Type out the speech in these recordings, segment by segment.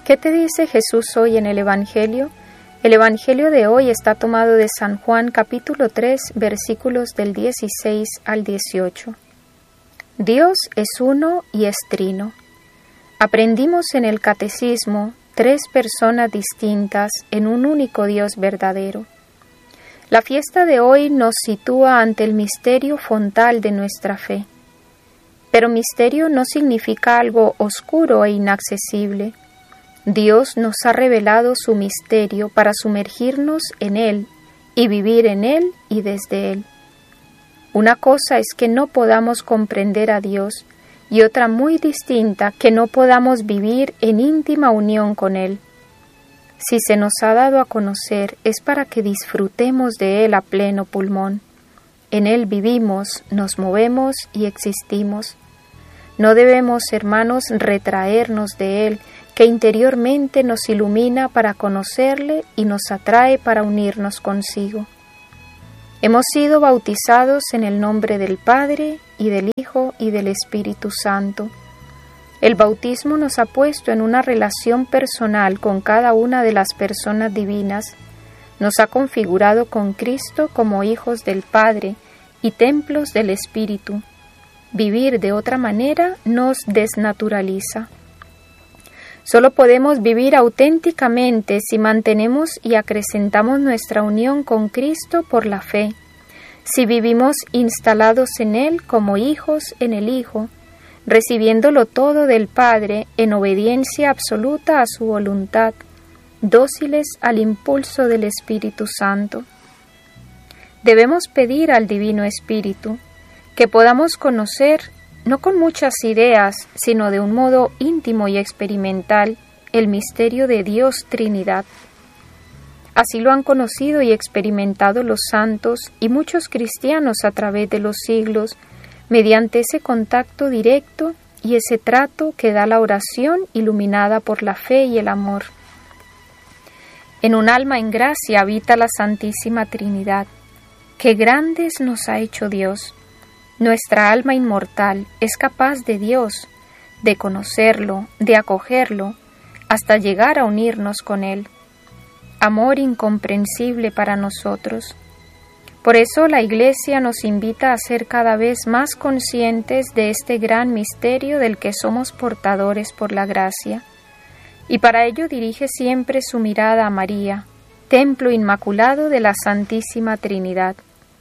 ¿Qué te dice Jesús hoy en el Evangelio? El Evangelio de hoy está tomado de San Juan capítulo 3, versículos del 16 al 18. Dios es uno y es trino. Aprendimos en el Catecismo 3 personas distintas en un único Dios verdadero. La fiesta de hoy nos sitúa ante el misterio fontal de nuestra fe. Pero misterio no significa algo oscuro e inaccesible. Dios nos ha revelado su misterio para sumergirnos en Él y vivir en Él y desde Él. Una cosa es que no podamos comprender a Dios y otra muy distinta que no podamos vivir en íntima unión con Él. Si se nos ha dado a conocer es para que disfrutemos de Él a pleno pulmón. En Él vivimos, nos movemos y existimos. No debemos, hermanos, retraernos de Él, que interiormente nos ilumina para conocerle y nos atrae para unirnos consigo. Hemos sido bautizados en el nombre del Padre, y del Hijo, y del Espíritu Santo. El bautismo nos ha puesto en una relación personal con cada una de las personas divinas, nos ha configurado con Cristo como hijos del Padre y templos del Espíritu. Vivir de otra manera nos desnaturaliza. Solo podemos vivir auténticamente si mantenemos y acrecentamos nuestra unión con Cristo por la fe, si vivimos instalados en Él como hijos en el Hijo, recibiéndolo todo del Padre en obediencia absoluta a su voluntad, dóciles al impulso del Espíritu Santo. Debemos pedir al Divino Espíritu que podamos conocer, no con muchas ideas, sino de un modo íntimo y experimental, el misterio de Dios Trinidad. Así lo han conocido y experimentado los santos y muchos cristianos a través de los siglos, mediante ese contacto directo y ese trato que da la oración iluminada por la fe y el amor. En un alma en gracia habita la Santísima Trinidad. ¡Qué grandes nos ha hecho Dios! Nuestra alma inmortal es capaz de Dios, de conocerlo, de acogerlo, hasta llegar a unirnos con Él. Amor incomprensible para nosotros. Por eso la Iglesia nos invita a ser cada vez más conscientes de este gran misterio del que somos portadores por la gracia, y para ello dirige siempre su mirada a María, templo inmaculado de la Santísima Trinidad.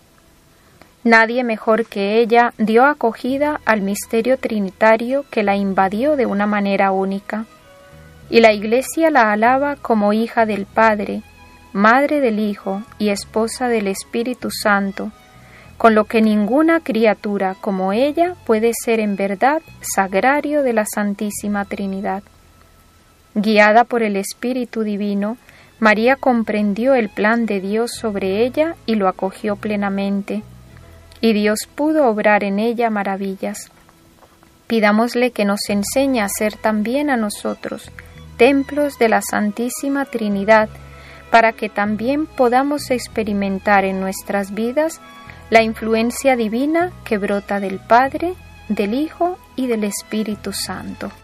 Nadie mejor que ella dio acogida al misterio trinitario que la invadió de una manera única, y la Iglesia la alaba como hija del Padre, madre del Hijo y esposa del Espíritu Santo, con lo que ninguna criatura como ella puede ser en verdad sagrario de la Santísima Trinidad. Guiada por el Espíritu Divino, María comprendió el plan de Dios sobre ella y lo acogió plenamente, y Dios pudo obrar en ella maravillas. Pidámosle que nos enseñe a ser también a nosotros templos de la Santísima Trinidad, para que también podamos experimentar en nuestras vidas la influencia divina que brota del Padre, del Hijo y del Espíritu Santo.